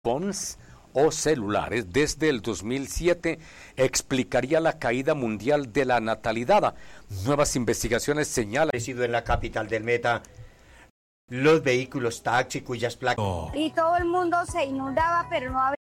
smartphones o celulares desde el 2007 explicaría la caída mundial de la natalidad. Nuevas investigaciones señalan en la capital del Meta. Los vehículos taxi cuyas placas... Y todo el mundo se inundaba, pero no había...